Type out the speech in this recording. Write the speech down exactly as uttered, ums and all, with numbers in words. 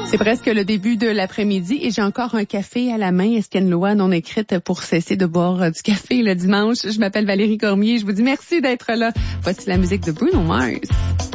C'est presque le début de l'après-midi et j'ai encore un café à la main. Est-ce qu'il y a une loi non écrite pour cesser de boire du café le dimanche? Je m'appelle Valérie Cormier. Je vous dis merci d'être là. Voici la musique de Bruno Mars.